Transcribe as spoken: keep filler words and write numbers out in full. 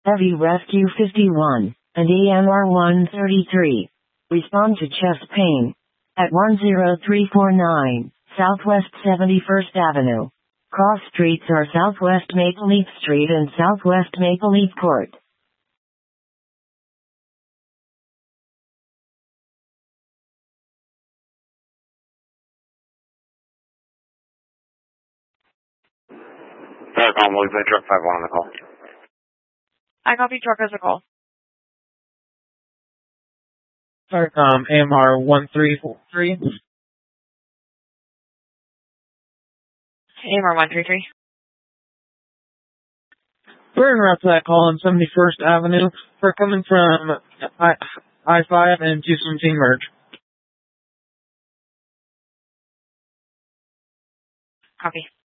Heavy Rescue fifty-one and E M R one thirty-three. Respond to chest pain at one zero three four nine Southwest seventy-first Avenue. Cross streets are Southwest Maple Leaf Street and Southwest Maple Leaf Court. Sorry, call Louisville Truck five one on the call. I copy truck as a call. Starcom A M R one three four three. A M R one three three. We're in route to that call on seventy-first Avenue. We're coming from I five and two seventeen merge. Copy.